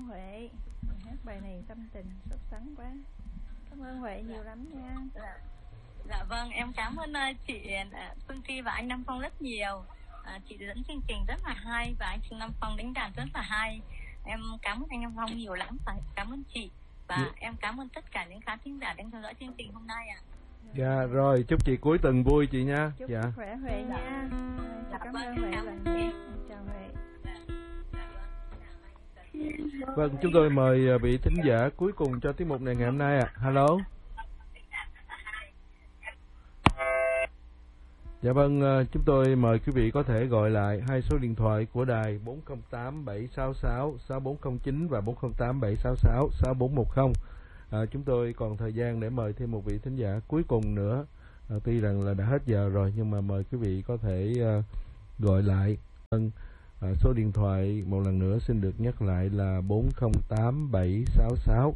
ơn Huệ. Hát bài này tâm tình sốt sắng quá. Cảm ơn Huệ nhiều lắm nha. Dạ vâng, em cảm ơn chị Phương Tri và anh Nam Phong rất nhiều. Chị dẫn chương trình rất là hay và anh Nam Phong đánh đàn rất là hay. Em cảm ơn anh Nam Phong nhiều lắm và cảm ơn chị. Và em cảm ơn tất cả những khán thính giả đang theo dõi chương trình hôm nay ạ. Dạ rồi, chúc chị cuối tuần vui chị nha. Chúc dạ. sức khỏe Huệ nha. Cảm ơn Huệ lần nữa. Chào Huệ. Vâng, chúng tôi mời vị thính giả cuối cùng cho tiết mục này ngày hôm nay ạ. Hello. Dạ vâng, chúng tôi mời quý vị có thể gọi lại hai số điện thoại của đài 408 766 6409 và 408 766 6410. Chúng tôi còn thời gian để mời thêm một vị thính giả cuối cùng nữa. Tuy rằng là đã hết giờ rồi nhưng mà mời quý vị có thể gọi lại. Số điện thoại một lần nữa xin được nhắc lại là 408 766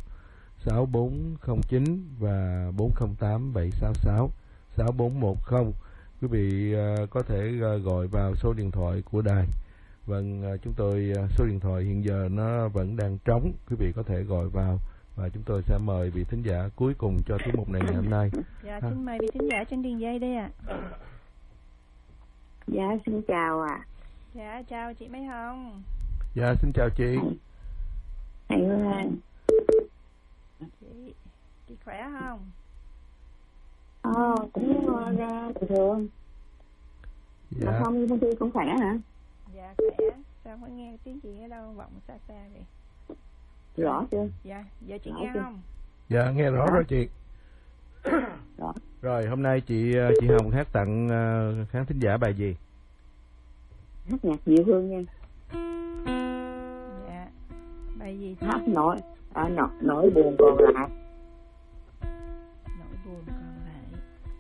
6409 và 408 766 6410. Quý vị có thể gọi vào số điện thoại của đài. Vâng, chúng tôi số điện thoại hiện giờ nó vẫn đang trống. Quý vị có thể gọi vào và chúng tôi sẽ mời vị thính giả cuối cùng cho tiết mục này ngày hôm nay. Dạ, xin mời vị thính giả trên đường dây đây ạ. Dạ, xin chào ạ. Dạ, chào chị Mai Hồng. Dạ, xin chào chị. Chị khỏe không? Cũng ra bình thường. Dạ. Mà Phong với Thi cũng khỏe hả? Dạ, khỏe. Sao có nghe tiếng chị ở đâu vọng xa xa vậy? Rõ chưa? Dạ, giờ chị nghe không? Dạ, nghe rõ rồi chị. Rõ. Rồi, hôm nay chị Hồng hát tặng khán thính giả bài gì? Hát nhạc dịu hương nha. Dạ. Bài gì thế? Hát nỗi buồn còn lại. Nỗi buồn còn lại.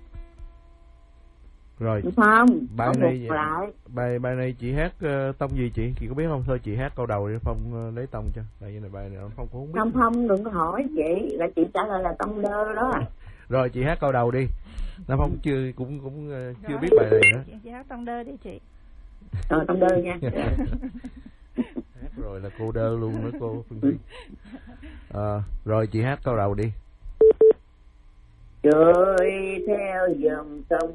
Rồi. Không, Bài này lại. Bài này chị hát tông gì chị? Chị có biết không? Thôi chị hát câu đầu đi Phong lấy tông cho. Tại vì này bài này Phong cũng không biết. Không đừng có hỏi chị, là chị trả lời là tông đơ đó. Rồi chị hát câu đầu đi. Nam Phong chưa biết bài này nữa. Chị hát tông đơ đi chị. Rồi tông đơ nha. Hát rồi là cô đơ luôn đó cô Phương Thủy. Rồi chị hát câu đầu đi. Trôi theo dòng sông